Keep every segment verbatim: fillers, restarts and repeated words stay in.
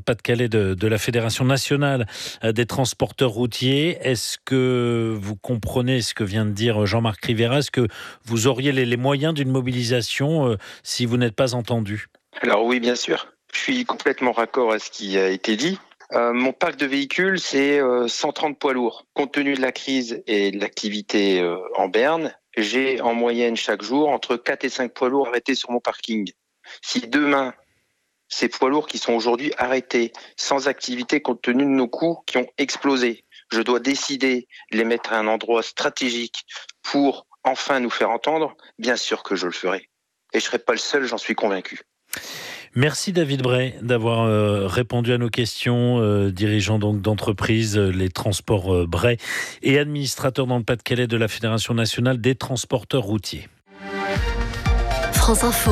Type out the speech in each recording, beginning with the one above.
Pas-de-Calais de, de la Fédération nationale des transporteurs routiers. Est-ce que vous comprenez ce que vient de dire Jean-Marc Rivera? Est-ce que vous auriez les, les moyens d'une mobilisation euh, si vous n'êtes pas entendu? Alors oui, bien sûr. Je suis complètement raccord à ce qui a été dit. Euh, mon parc de véhicules, c'est euh, cent trente poids lourds. Compte tenu de la crise et de l'activité euh, en berne, j'ai en moyenne chaque jour entre quatre et cinq poids lourds arrêtés sur mon parking. Si demain, ces poids lourds qui sont aujourd'hui arrêtés, sans activité compte tenu de nos coûts qui ont explosé, je dois décider de les mettre à un endroit stratégique pour enfin nous faire entendre, bien sûr que je le ferai. Et je ne serai pas le seul, j'en suis convaincu. Merci David Bray d'avoir euh, répondu à nos questions, euh, dirigeant donc d'entreprise euh, les transports euh, Bray et administrateur dans le Pas-de-Calais de la Fédération nationale des transporteurs routiers. France Info,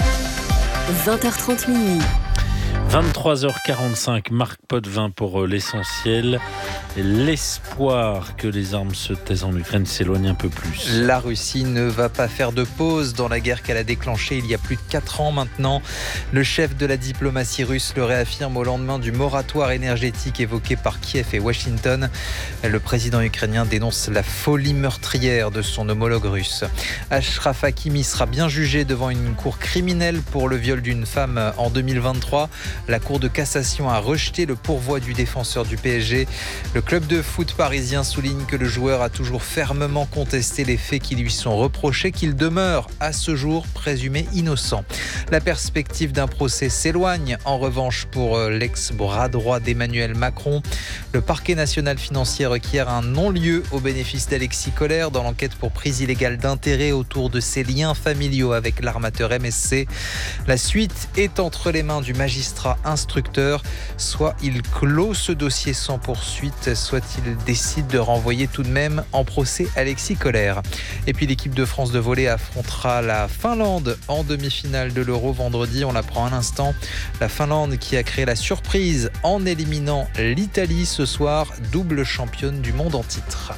vingt heures trente minuit. vingt-trois heures quarante-cinq, Marc Potvin pour l'essentiel. L'espoir que les armes se taisent en Ukraine s'éloigne un peu plus. La Russie ne va pas faire de pause dans la guerre qu'elle a déclenchée il y a plus de quatre ans maintenant. Le chef de la diplomatie russe le réaffirme au lendemain du moratoire énergétique évoqué par Kiev et Washington. Le président ukrainien dénonce la folie meurtrière de son homologue russe. Achraf Hakimi sera bien jugé devant une cour criminelle pour le viol d'une femme en deux mille vingt-trois. La Cour de cassation a rejeté le pourvoi du défenseur du P S G. Le club de foot parisien souligne que le joueur a toujours fermement contesté les faits qui lui sont reprochés, qu'il demeure à ce jour présumé innocent. La perspective d'un procès s'éloigne en revanche pour l'ex-bras droit d'Emmanuel Macron. Le parquet national financier requiert un non-lieu au bénéfice d'Alexis Kohler dans l'enquête pour prise illégale d'intérêt autour de ses liens familiaux avec l'armateur M S C. La suite est entre les mains du magistrat instructeur. Soit il clôt ce dossier sans poursuite, soit il décide de renvoyer tout de même en procès Alexis Kohler. Et puis l'équipe de France de volley affrontera la Finlande en demi-finale de l'Euro vendredi. On l'apprend un instant. La Finlande qui a créé la surprise en éliminant l'Italie ce soir, double championne du monde en titre.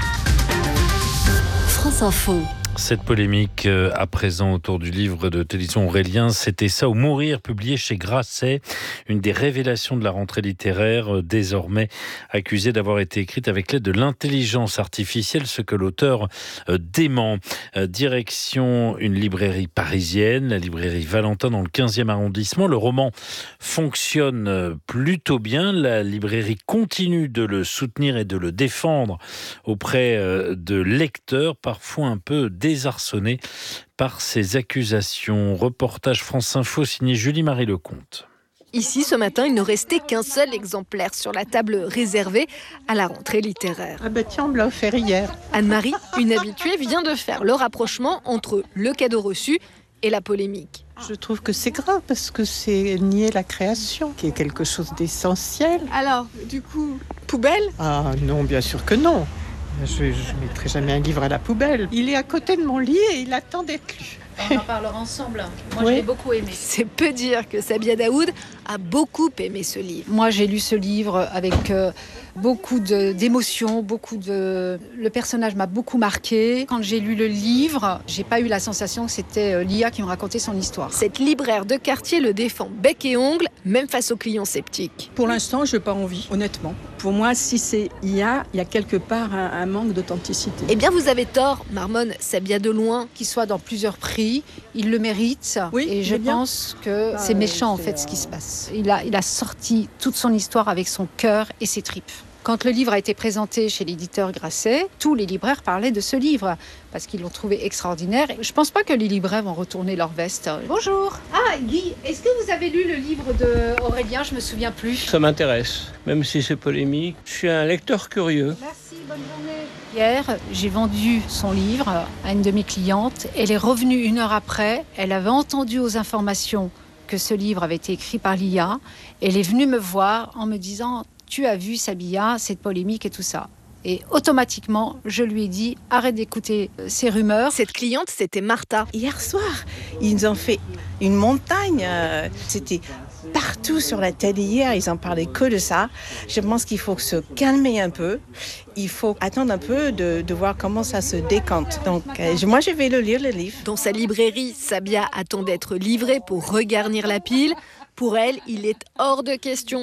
France Info. Cette polémique euh, à présent autour du livre de Télévision Aurélien, C'était ça ou mourir, publié chez Grasset, une des révélations de la rentrée littéraire, euh, désormais accusée d'avoir été écrite avec l'aide de l'intelligence artificielle, ce que l'auteur euh, dément. Euh, direction une librairie parisienne, la librairie Valentin dans le quinzième arrondissement. Le roman fonctionne euh, plutôt bien. La librairie continue de le soutenir et de le défendre auprès euh, de lecteurs, parfois un peu désarçonné par ces accusations. Reportage France Info signé Julie-Marie Lecomte. Ici, ce matin, il ne restait qu'un seul exemplaire sur la table réservée à la rentrée littéraire. Ah ben tiens, on me l'a offert hier. Anne-Marie, une habituée, vient de faire le rapprochement entre le cadeau reçu et la polémique. Je trouve que c'est grave parce que c'est nier la création, qui est quelque chose d'essentiel. Alors, du coup, poubelle ? Ah non, bien sûr que non. Je ne mettrai jamais un livre à la poubelle. Il est à côté de mon lit et il attend d'être lu. On en parlera ensemble. Moi, Oui. je l'ai beaucoup aimé. C'est peu dire que Sabia Daoud a beaucoup aimé ce livre. Moi, j'ai lu ce livre avec euh, beaucoup de, d'émotions, beaucoup de... Le personnage m'a beaucoup marqué. Quand j'ai lu le livre, j'ai pas eu la sensation que c'était euh, l'I A qui me racontait son histoire. Cette libraire de quartier le défend bec et ongle, même face aux clients sceptiques. Pour l'instant, je n'ai pas envie, honnêtement. Pour moi, si c'est I A, il y a quelque part un, un manque d'authenticité. Eh bien, vous avez tort, marmonne Sabia de loin. Qu'il soit dans plusieurs prix, il le mérite. Oui, et je mais bien. pense que Bah, c'est méchant, en c'est, fait, ce euh, qui se passe. Il a, il a sorti toute son histoire avec son cœur et ses tripes. Quand le livre a été présenté chez l'éditeur Grasset, tous les libraires parlaient de ce livre parce qu'ils l'ont trouvé extraordinaire. Je ne pense pas que les libraires vont retourner leur veste. Bonjour. Ah, Guy, est-ce que vous avez lu le livre d'Aurélien ? Je ne me souviens plus. Ça m'intéresse, même si c'est polémique. Je suis un lecteur curieux. Merci, bonne journée. Hier, j'ai vendu son livre à une de mes clientes. Elle est revenue une heure après. Elle avait entendu aux informations que ce livre avait été écrit par l'I A. Elle est venue me voir en me disant « Tu as vu, Sabia, cette polémique et tout ça ». Et automatiquement, je lui ai dit « Arrête d'écouter ces rumeurs ». Cette cliente, c'était Martha. Hier soir, ils nous ont fait une montagne. euh, C'était partout sur la télé hier. Ils en parlaient que de ça. Je pense qu'il faut se calmer un peu. Il faut attendre un peu de, de voir comment ça se décante. Donc, euh, moi, je vais le lire, le livre. Dans sa librairie, Sabia attend d'être livrée pour regarnir la pile. Pour elle, il est hors de question